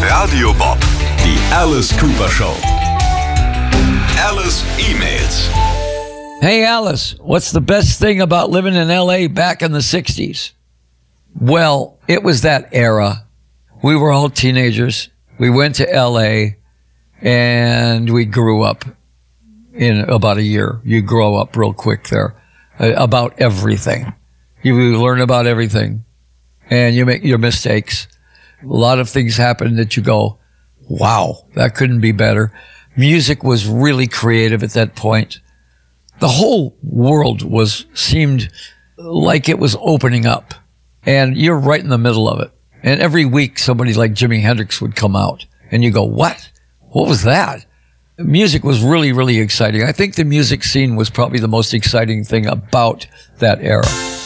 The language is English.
Radio Bob, die Alice Cooper Show. Alice emails. Hey Alice, what's the best thing about living in LA back in the 60s? Well, it was that era. We were all teenagers. We went to LA and we grew up in about a year. You grow up real quick there about everything. You learn about everything and you make your mistakes. A lot of things happen that you go, wow, that couldn't be better. Music was really creative at that point. The whole world seemed like it was opening up, and you're right in the middle of it. And every week somebody like Jimi Hendrix would come out and you go, what? What was that? Music was really, really exciting. I think the music scene was probably the most exciting thing about that era.